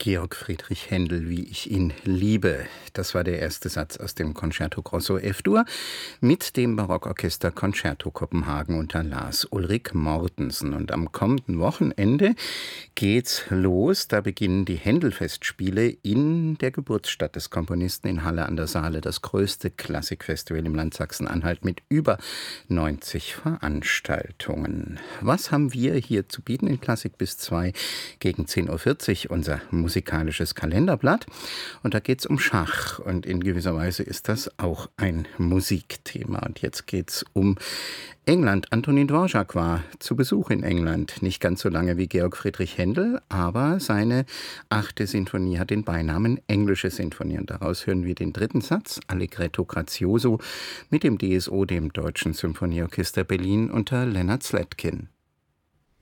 Georg Friedrich Händel, wie ich ihn liebe. Das war der erste Satz aus dem Concerto Grosso F-Dur mit dem Barockorchester Concerto Kopenhagen unter Lars Ulrik Mortensen. Und am kommenden Wochenende geht's los. Da beginnen die Händel-Festspiele in der Geburtsstadt des Komponisten in Halle an der Saale, das größte Klassikfestival im Land Sachsen-Anhalt mit über 90 Veranstaltungen. Was haben wir hier zu bieten in Klassik bis 2 gegen 10:40 Uhr, unser musikalisches Kalenderblatt. Und da geht es um Schach. Und in gewisser Weise ist das auch ein Musikthema. Und jetzt geht es um England. Antonín Dvořák war zu Besuch in England. Nicht ganz so lange wie Georg Friedrich Händel, aber seine 8. Sinfonie hat den Beinamen Englische Sinfonie. Und daraus hören wir den 3. Satz, Allegretto Grazioso, mit dem DSO, dem Deutschen Symphonieorchester Berlin, unter Leonard Slatkin.